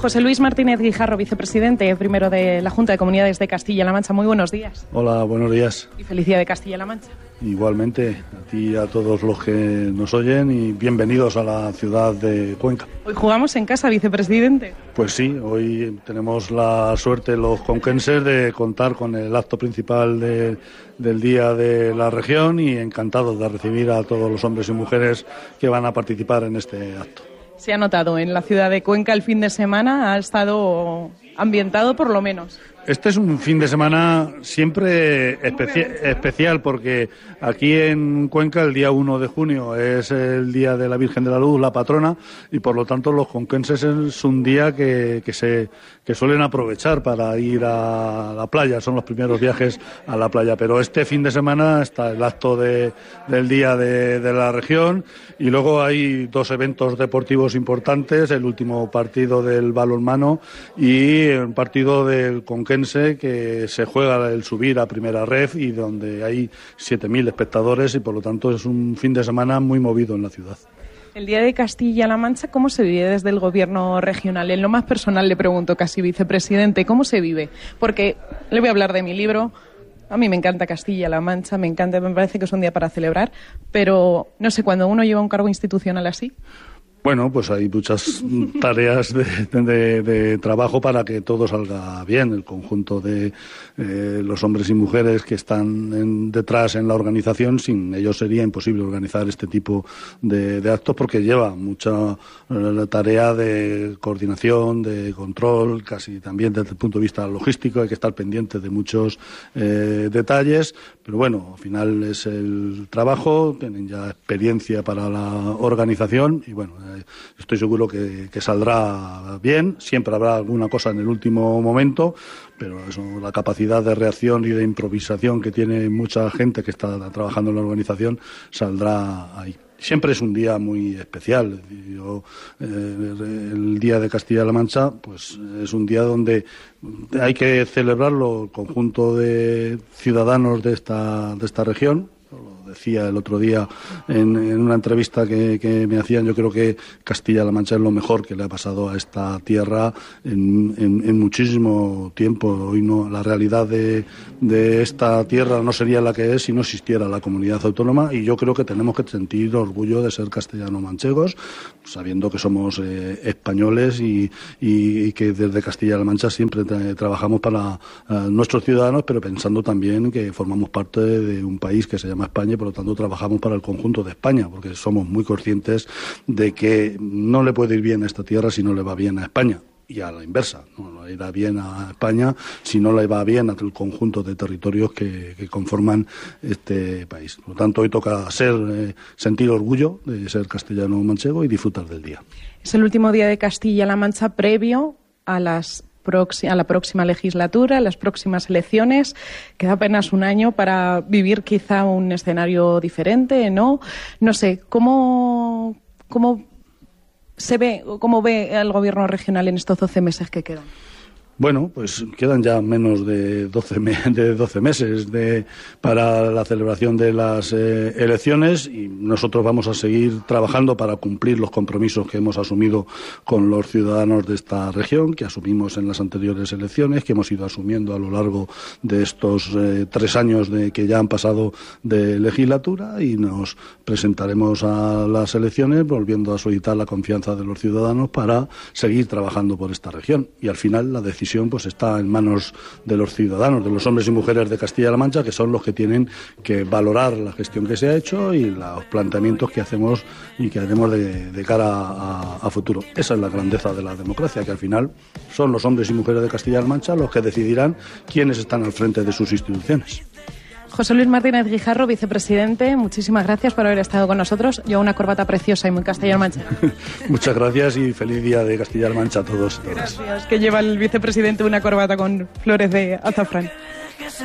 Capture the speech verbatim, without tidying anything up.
José Luis Martínez Guijarro, vicepresidente primero de la Junta de Comunidades de Castilla-La Mancha. Muy buenos días. Hola, buenos días. Y feliz día de Castilla-La Mancha. Igualmente, a ti y a todos los que nos oyen, y bienvenidos a la ciudad de Cuenca. Hoy jugamos en casa, vicepresidente. Pues sí, hoy tenemos la suerte los conquenses de contar con el acto principal de, del Día de la Región, y encantados de recibir a todos los hombres y mujeres que van a participar en este acto. Se ha notado en la ciudad de Cuenca el fin de semana, ha estado ambientado por lo menos. Este es un fin de semana siempre especi- especial porque aquí en Cuenca el día uno de junio es el Día de la Virgen de la Luz, la patrona, y por lo tanto los conquenses es un día que, que se que suelen aprovechar para ir a la playa, son los primeros viajes a la playa, pero este fin de semana está el acto de, del Día de, de la Región, y luego hay dos eventos deportivos importantes, el último partido del balonmano y un partido del conquense que se juega el subir a primera ref, y donde hay siete mil espectadores, y por lo tanto es un fin de semana muy movido en la ciudad. El Día de Castilla-La Mancha, ¿cómo se vive desde el gobierno regional? En lo más personal le pregunto, casi vicepresidente, ¿cómo se vive? Porque le voy a hablar de mi libro. A mí me encanta Castilla-La Mancha, me encanta, me parece que es un día para celebrar, pero no sé, cuando uno lleva un cargo institucional así. Bueno, pues hay muchas tareas de, de, de trabajo para que todo salga bien. El conjunto de eh, los hombres y mujeres que están en, detrás en la organización, sin ellos sería imposible organizar este tipo de, de actos, porque lleva mucha eh, tarea de coordinación, de control, casi también desde el punto de vista logístico. Hay que estar pendiente de muchos eh, detalles, pero bueno, al final es el trabajo, tienen ya experiencia para la organización, y bueno, eh, estoy seguro que, que saldrá bien. Siempre habrá alguna cosa en el último momento, pero eso, la capacidad de reacción y de improvisación que tiene mucha gente que está trabajando en la organización saldrá ahí. Siempre es un día muy especial. Yo, eh, el Día de Castilla-La Mancha, pues es un día donde hay que celebrarlo el conjunto de ciudadanos de esta de esta región. Lo decía el otro día en, en una entrevista que, que me hacían. Yo creo que Castilla-La Mancha es lo mejor que le ha pasado a esta tierra en, en, en muchísimo tiempo. Hoy no, la realidad de, de esta tierra no sería la que es si no existiera la comunidad autónoma, y yo creo que tenemos que sentir orgullo de ser castellano-manchegos, sabiendo que somos eh, españoles y, y, y que desde Castilla-La Mancha siempre tra- trabajamos para uh, nuestros ciudadanos, pero pensando también que formamos parte de un país que se llama España, y por lo tanto trabajamos para el conjunto de España, porque somos muy conscientes de que no le puede ir bien a esta tierra si no le va bien a España, y a la inversa, no le irá bien a España si no le va bien al conjunto de territorios que, que conforman este país. Por lo tanto, hoy toca ser, eh, sentir orgullo de ser castellano-manchego y disfrutar del día. Es el último día de Castilla-La Mancha previo a las a la próxima legislatura, a las próximas elecciones. Queda apenas un año para vivir quizá un escenario diferente, ¿no? No sé, ¿cómo, cómo se ve, cómo ve el gobierno regional en estos doce meses que quedan? Bueno, pues quedan ya menos de doce, me- de doce meses de, para la celebración de las eh, elecciones, y nosotros vamos a seguir trabajando para cumplir los compromisos que hemos asumido con los ciudadanos de esta región, que asumimos en las anteriores elecciones, que hemos ido asumiendo a lo largo de estos eh, tres años de, que ya han pasado de legislatura, y nos presentaremos a las elecciones volviendo a solicitar la confianza de los ciudadanos para seguir trabajando por esta región. Y al final la decisión pues está en manos de los ciudadanos, de los hombres y mujeres de Castilla-La Mancha, que son los que tienen que valorar la gestión que se ha hecho y los planteamientos que hacemos y que haremos de, de cara a, a futuro. Esa es la grandeza de la democracia, que al final son los hombres y mujeres de Castilla-La Mancha los que decidirán quiénes están al frente de sus instituciones. José Luis Martínez Guijarro, vicepresidente, muchísimas gracias por haber estado con nosotros. Lleva una corbata preciosa y muy castellano manchera. Muchas gracias y feliz día de Castilla-La Mancha a todos y todas. Gracias, que lleva el vicepresidente una corbata con flores de azafrán.